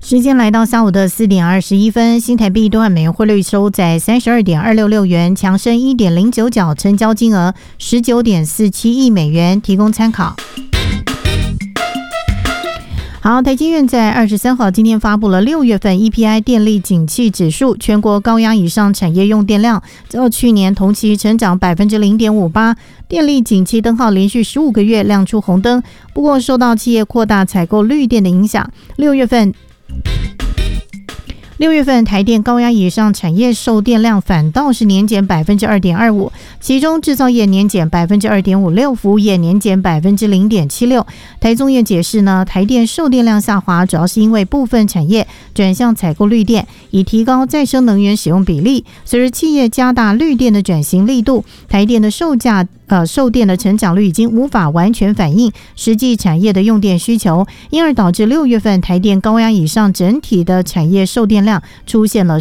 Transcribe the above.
时间来到下午的4点21分，新台币兑换美元汇率收在 32.266 元，强升 1.09 角，成交金额 19.47 亿美元，提供参考。好，台积电在23号今天发布了6月份 EPI 电力景气指数，全国高压以上产业用电量较去年同期成长 0.58%， 电力景气灯号连续15个月亮出红灯，不过受到企业扩大采购绿电的影响，6月份台电高压以上产业售电量反倒是年减 2.25%， 其中制造业年减 2.56%， 服务业年减 0.76%。 台中业解释呢，台电售电量下滑主要是因为部分产业转向采购绿电，以提高再生能源使用比例。随着企业加大绿电的转型力度，台电的售电的成长率已经无法完全反映实际产业的用电需求，因而导致6月份台电高压以上整体的产业售电量出现了